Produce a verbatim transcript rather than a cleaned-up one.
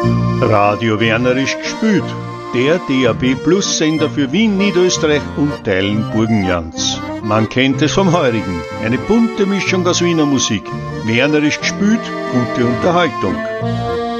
Radio Wernerisch gespült. Der D A B Plus Sender für Wien, Niederösterreich und Teilen Burgenlands. Man kennt es vom Heurigen. Eine bunte Mischung aus Wiener Musik. Wernerisch gespült, gute Unterhaltung.